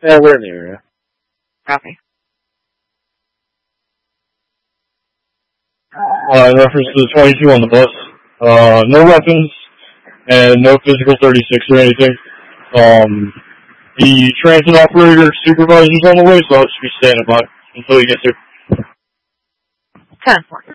Yeah, we're in the area. Copy. In reference to the 22 on the bus, no weapons and no physical 36 or anything. The transit operator supervisor's on the way, so I'll just be standing by until he gets here. 10-4.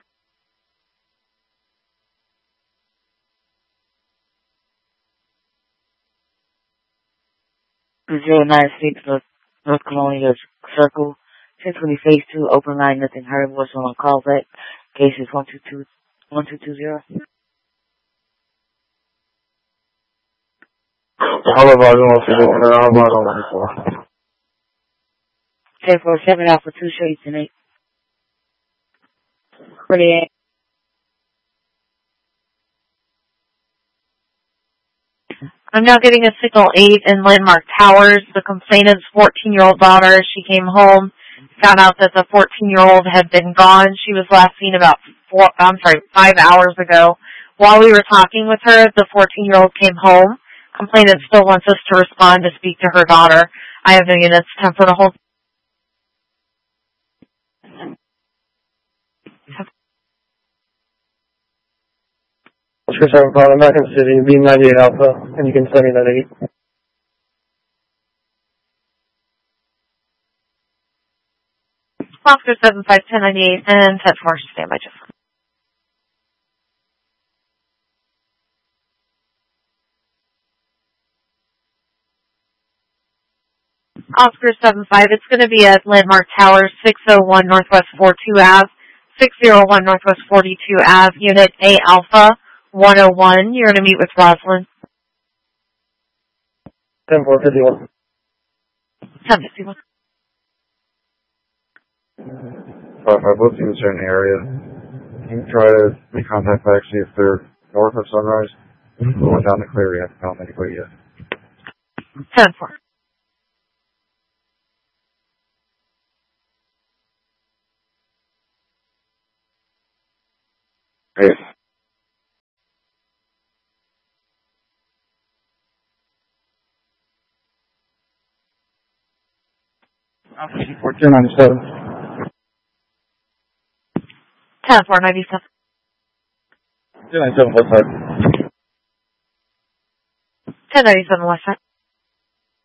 Brazil, United States, North Colonia Circle, 1020 Phase 2, open line, nothing heard, what's on call back, cases 1220. Hello, Volume 1 1047 Alpha 2, show you tonight. Pretty. I'm now getting a signal 8 in Landmark Towers. The complainant's 14-year-old daughter, she came home, found out that the 14-year-old had been gone. She was last seen about 5 hours ago. While we were talking with her, the 14-year-old came home. Complainant still wants us to respond to speak to her daughter. I have the units 10 for the whole. Oscar 7 Pond, I'm back in the city, beam 98 Alpha, and you can send me that 8. Oscar 751098 and 10-4, stand by just. Oscar 75, it's going to be at Landmark Towers, 601 Northwest 42 Ave, 601 Northwest 42 Ave, Unit A Alpha 101. You're going to meet with Rosalind. 10-4-51. 10-51. 5-5, let's see what's in the area. You can try to make contact back, see if they're north of Sunrise. Going down the clear, you haven't found anybody yet. 10-4. Hey. Alpha 297. 10-4-97. 297 west side. 1097 west side.